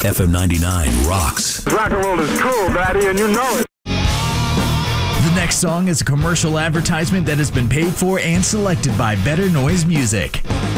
FM 99 rocks. Rock and roll is cool, Daddy, and you know it. The next song is a commercial advertisement that has been paid for and selected by Better Noise Music.